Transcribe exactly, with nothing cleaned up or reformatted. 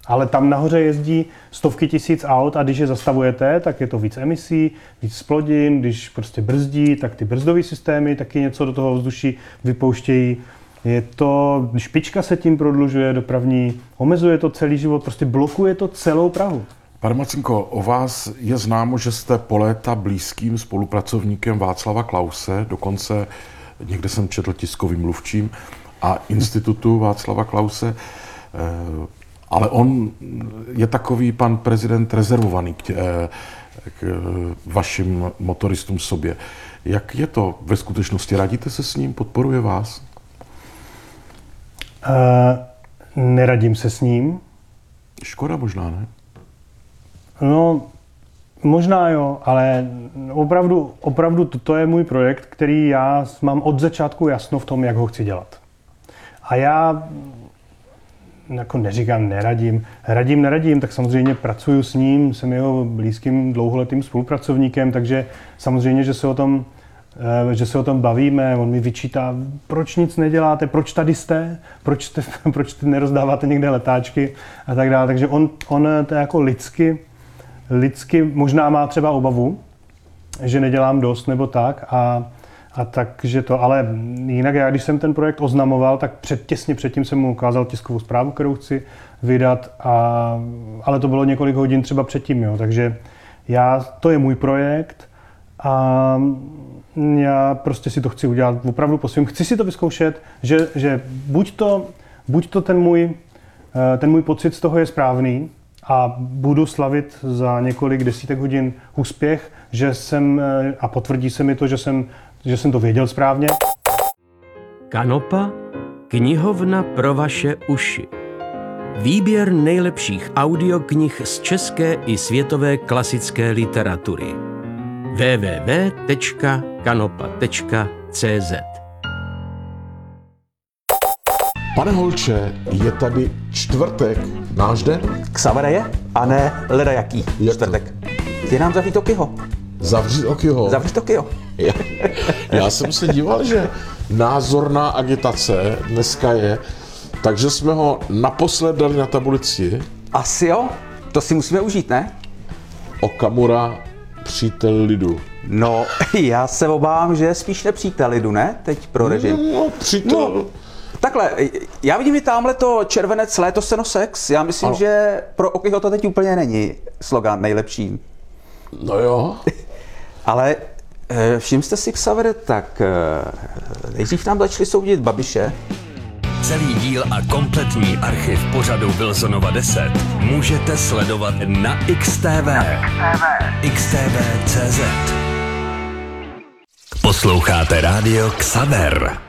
Ale tam nahoře jezdí stovky tisíc aut a když je zastavujete, tak je to víc emisí, víc splodin, když prostě brzdí, tak ty brzdové systémy taky něco do toho vzduší vypouštějí. Je to, špička se tím prodlužuje dopravní, omezuje to celý život, prostě blokuje to celou Prahu. Pane Macinko, o vás je známo, že jste po léta blízkým spolupracovníkem Václava Klause, dokonce někde jsem četl tiskovým mluvčím a institutu Václava Klause, ale on je takový pan prezident rezervovaný k, k vašim motoristům sobě. Jak je to ve skutečnosti? Radíte se s ním? Podporuje vás? Uh, neradím se s ním. Škoda možná, ne? No, možná jo, ale opravdu, opravdu to je můj projekt, který já mám od začátku jasno v tom, jak ho chci dělat. A já jako neříkám neradím, radím, neradím, tak samozřejmě pracuju s ním, jsem jeho blízkým dlouholetým spolupracovníkem, takže samozřejmě, že se o tom, že se o tom bavíme, on mi vyčítá, proč nic neděláte, proč tady jste, proč, jste, proč jste nerozdáváte někde letáčky a tak dále, takže on, on to jako lidsky, lidsky možná má třeba obavu, že nedělám dost nebo tak a A takže to, ale jinak já, když jsem ten projekt oznamoval, tak před, těsně předtím jsem mu ukázal tiskovou zprávu, kterou chci vydat, a, ale to bylo několik hodin třeba předtím, jo, takže já, to je můj projekt a já prostě si to chci udělat opravdu po svým. Chci si to vyzkoušet, že, že buď to, buď to ten můj, ten můj pocit z toho je správný a budu slavit za několik desítek hodin úspěch, že jsem, a potvrdí se mi to, že jsem že jsem to věděl správně. Kanopa, knihovna pro vaše uši. Výběr nejlepších audioknih z české i světové klasické literatury. w w w tečka kanopa tečka c z Pane Holče, je tady čtvrtek, náš den? Xavere je, a ne leda jaký čtvrtek. Ty nám zavřít Tokyho. Zavřít Tokyho? Zavřít Tokyho. Já, já jsem se díval, že názorná agitace dneska je, takže jsme ho naposled dali na tabulici. Asi jo, to si musíme užít, ne? Okamura, přítel lidu. No, já se obávám, že je spíš nepřítel lidu, ne? Teď pro režim. No, přítel... No. Takhle, já vidím i tamhle to červenec, léto seno sex. Já myslím, ano. že pro Okyho to teď úplně není slogan nejlepší. No jo. Ale všim jste si, Xavere, tak nejdřív nám začali soudit Babiše. Celý díl a kompletní archiv pořadu Wilsonova deset můžete sledovat na X T V. X T V tečka cé zet. Posloucháte rádio Xaver.